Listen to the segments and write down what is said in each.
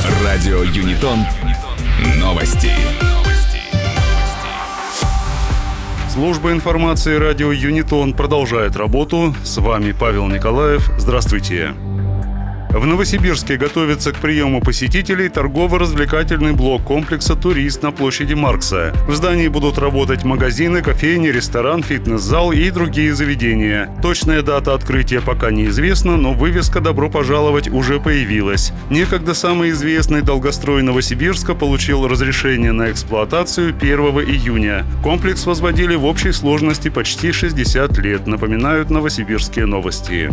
Радио Юнитон. Новости. Служба информации радио Юнитон продолжает работу. С вами Павел Николаев. Здравствуйте. В Новосибирске готовится к приему посетителей торгово-развлекательный блок комплекса «Турист» на площади Маркса. В здании будут работать магазины, кофейни, ресторан, фитнес-зал и другие заведения. Точная дата открытия пока неизвестна, но вывеска «Добро пожаловать» уже появилась. Некогда самый известный долгострой Новосибирска получил разрешение на эксплуатацию 1 июня. Комплекс возводили в общей сложности почти 60 лет, напоминают новосибирские новости.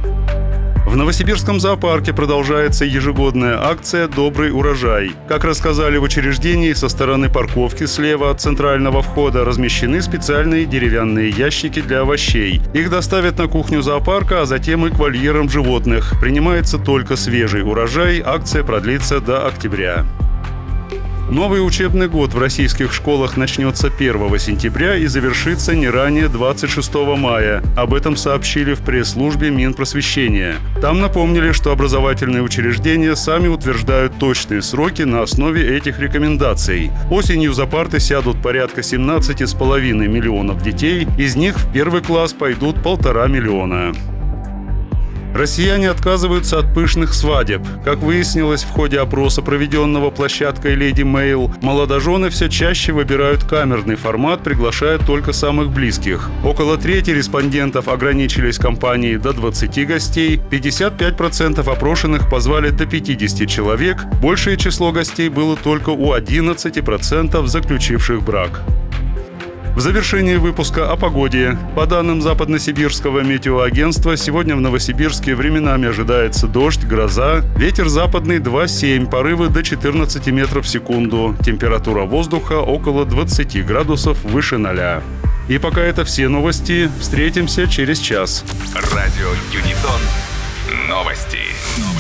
В Новосибирском зоопарке продолжается ежегодная акция «Добрый урожай». Как рассказали в учреждении, со стороны парковки слева от центрального входа размещены специальные деревянные ящики для овощей. Их доставят на кухню зоопарка, а затем и к вольерам животных. Принимается только свежий урожай, акция продлится до октября. Новый учебный год в российских школах начнется 1 сентября и завершится не ранее 26 мая. Об этом сообщили в пресс-службе Минпросвещения. Там напомнили, что образовательные учреждения сами утверждают точные сроки на основе этих рекомендаций. Осенью за парты сядут порядка 17,5 миллионов детей, из них в первый класс пойдут 1,5 миллиона. Россияне отказываются от пышных свадеб. Как выяснилось в ходе опроса, проведенного площадкой Lady Mail, молодожены все чаще выбирают камерный формат, приглашая только самых близких. Около трети респондентов ограничились компанией до 20 гостей, 55% опрошенных позвали до 50 человек, большее число гостей было только у 11% заключивших брак. В завершении выпуска о погоде. По данным Западносибирского метеоагентства, сегодня в Новосибирске временами ожидается дождь, гроза. Ветер западный 2,7, порывы до 14 метров в секунду. Температура воздуха около 20 градусов выше 0. И пока это все новости. Встретимся через час. Радио Юнитон. Новости.